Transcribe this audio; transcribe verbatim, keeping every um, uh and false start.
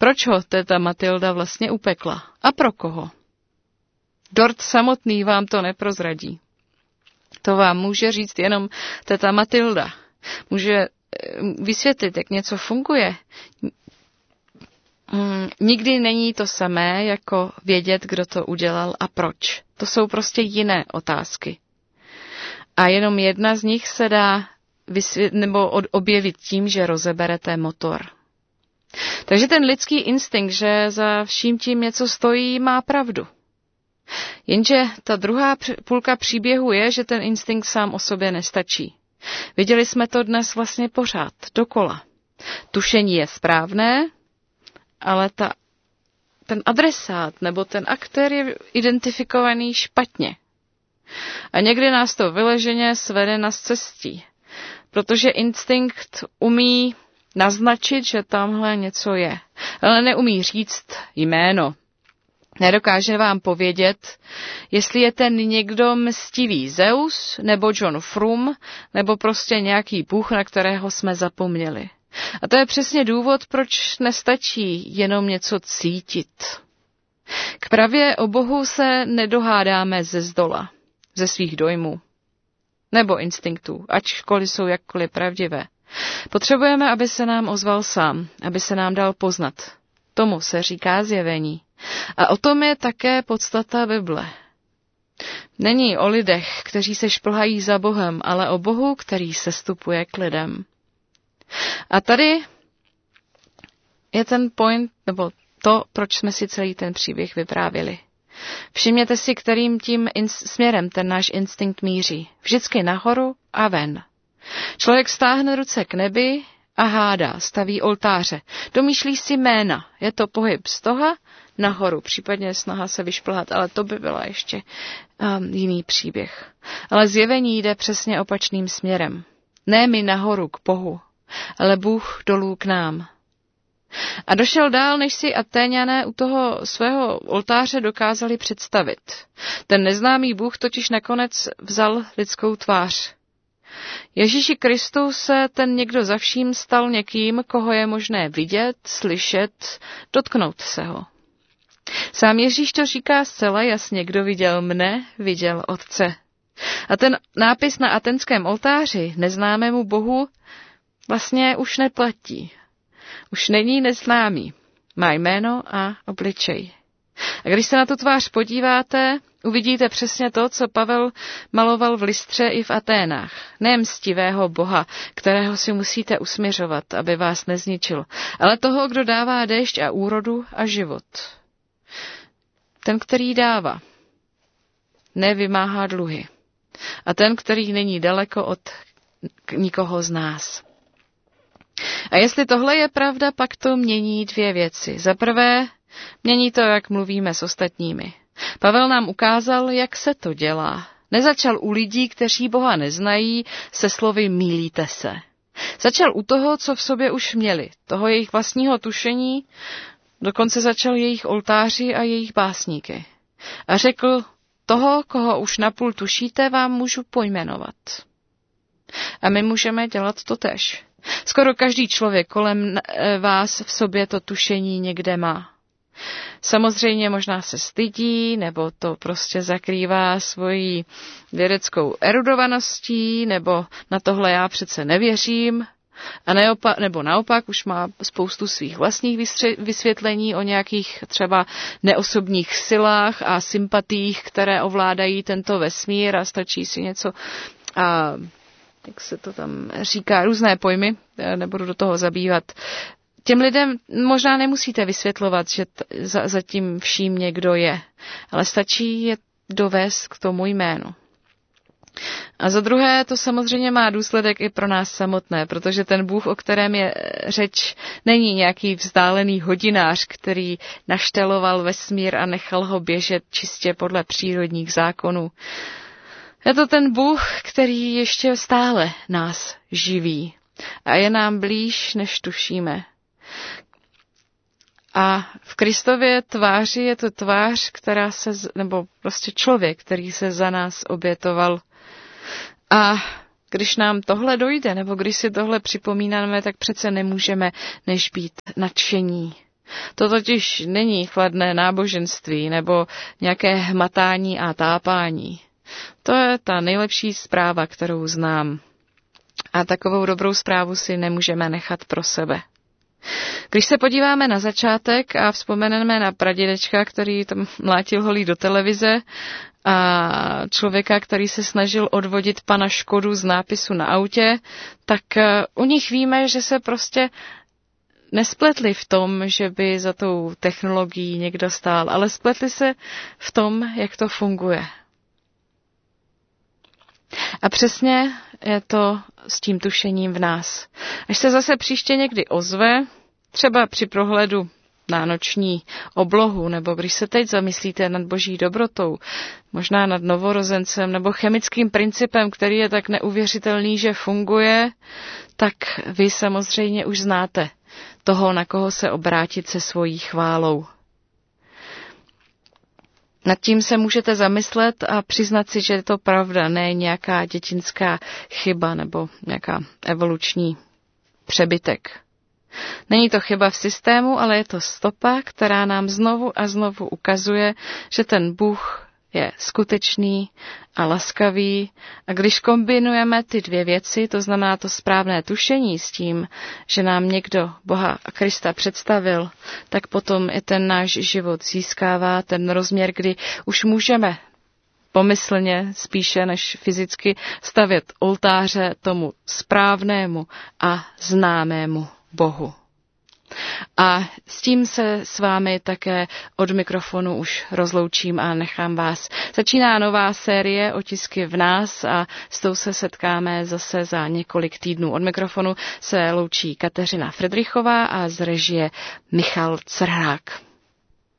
Proč ho teta Matilda vlastně upekla? A pro koho? Dort samotný vám to neprozradí. To vám může říct jenom teta Matilda. Může vysvětlit, jak něco funguje. Nikdy není to samé, jako vědět, kdo to udělal a proč. To jsou prostě jiné otázky. A jenom jedna z nich se dá vysvět, nebo objevit tím, že rozeberete motor. Takže ten lidský instinkt, že za vším tím něco stojí, má pravdu. Jenže ta druhá půlka příběhu je, že ten instinkt sám o sobě nestačí. Viděli jsme to dnes vlastně pořád, dokola. Tušení je správné, ale ta, ten adresát nebo ten aktér je identifikovaný špatně. A někdy nás to vyleženě svede na cestí, protože instinkt umí naznačit, že tamhle něco je, ale neumí říct jméno. Nedokáže vám povědět, jestli je ten někdo mstivý Zeus, nebo John Frum, nebo prostě nějaký bůh, na kterého jsme zapomněli. A to je přesně důvod, proč nestačí jenom něco cítit. K pravě o Bohu se nedohádáme ze zdola, ze svých dojmů nebo instinktů, ačkoliv jsou jakkoliv pravdivé. Potřebujeme, aby se nám ozval sám, aby se nám dal poznat. Tomu se říká zjevení. A o tom je také podstata Bible. Není o lidech, kteří se šplhají za Bohem, ale o Bohu, který sestupuje k lidem. A tady je ten point, nebo to, proč jsme si celý ten příběh vyprávěli. Všimněte si, kterým tím ins- směrem ten náš instinkt míří. Vždycky nahoru a ven. Člověk stáhne ruce k nebi a hádá, staví oltáře. Domýšlí si jména. Je to pohyb z toho nahoru, případně snaha se vyšplhat, ale to by byla ještě um, jiný příběh. Ale zjevení jde přesně opačným směrem. Ne my nahoru k Bohu, ale Bůh dolů k nám. A došel dál, než si Atéňané u toho svého oltáře dokázali představit. Ten neznámý Bůh totiž nakonec vzal lidskou tvář. Ježíši Kristu se ten někdo za vším stal někým, koho je možné vidět, slyšet, dotknout se ho. Sám Ježíš to říká zcela jasně, kdo viděl mne, viděl Otce. A ten nápis na atenském oltáři neznámému Bohu vlastně už neplatí. Už není neznámý. Má jméno a obličej. A když se na tu tvář podíváte, uvidíte přesně to, co Pavel maloval v Lystře i v Aténách. Ne mstivého Boha, kterého si musíte usměřovat, aby vás nezničil, ale toho, kdo dává déšť a úrodu a život. Ten, který dává, nevymáhá dluhy. A ten, který není daleko od nikoho z nás. A jestli tohle je pravda, pak to mění dvě věci. Za prvé, mění to, jak mluvíme s ostatními. Pavel nám ukázal, jak se to dělá. Nezačal u lidí, kteří Boha neznají, se slovy mýlíte se. Začal u toho, co v sobě už měli, toho jejich vlastního tušení, dokonce začal jejich oltáři a jejich básníky. A řekl, toho, koho už napůl tušíte, vám můžu pojmenovat. A my můžeme dělat to též. Skoro každý člověk kolem vás v sobě to tušení někde má. Samozřejmě možná se stydí, nebo to prostě zakrývá svojí vědeckou erudovaností, nebo na tohle já přece nevěřím, a neopa- nebo naopak už má spoustu svých vlastních vysvětlení o nějakých třeba neosobních silách a sympatiích, které ovládají tento vesmír a stačí si něco a jak se to tam říká, různé pojmy, nebudu do toho zabývat. Těm lidem možná nemusíte vysvětlovat, že t- za, za tím vším někdo je, ale stačí je dovést k tomu jménu. A za druhé, to samozřejmě má důsledek i pro nás samotné, protože ten Bůh, o kterém je řeč, není nějaký vzdálený hodinář, který našteloval vesmír a nechal ho běžet čistě podle přírodních zákonů. Je to ten Bůh, který ještě stále nás živí a je nám blíž, než tušíme. A v Kristově tváři je to tvář, která se, nebo prostě člověk, který se za nás obětoval. A když nám tohle dojde, nebo když si tohle připomínáme, tak přece nemůžeme než být nadšení. To totiž není chladné náboženství nebo nějaké hmatání a tápání. To je ta nejlepší zpráva, kterou znám. A takovou dobrou zprávu si nemůžeme nechat pro sebe. Když se podíváme na začátek a vzpomeneme na pradědečka, který tam mlátil holí do televize, a člověka, který se snažil odvodit pana Škodu z nápisu na autě, tak u nich víme, že se prostě nespletli v tom, že by za tou technologií někdo stál, ale spletli se v tom, jak to funguje. A přesně je to s tím tušením v nás. Až se zase příště někdy ozve, třeba při prohledu na noční oblohu, nebo když se teď zamyslíte nad boží dobrotou, možná nad novorozencem, nebo chemickým principem, který je tak neuvěřitelný, že funguje, tak vy samozřejmě už znáte toho, na koho se obrátit se svojí chválou. Nad tím se můžete zamyslet a přiznat si, že je to pravda, ne nějaká dětinská chyba nebo nějaká evoluční přebytek. Není to chyba v systému, ale je to stopa, která nám znovu a znovu ukazuje, že ten Bůh je skutečný a laskavý. A když kombinujeme ty dvě věci, to znamená to správné tušení s tím, že nám někdo Boha a Krista představil, tak potom i ten náš život získává ten rozměr, kdy už můžeme pomyslně spíše než fyzicky stavět oltáře tomu správnému a známému Bohu. A s tím se s vámi také od mikrofonu už rozloučím a nechám vás. Začíná nová série Otisky v nás a s tou se setkáme zase za několik týdnů. Od mikrofonu se loučí Kateřina Fridrichová a z režie Michal Crhák.